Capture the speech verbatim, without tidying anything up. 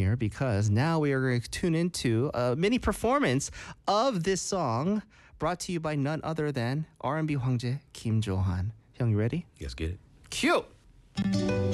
here because now we are going to tune into a mini performance of this song brought to you by none other than R and B 황제 Kim Jo-han. Hyung, you ready? Let's get it. Cue!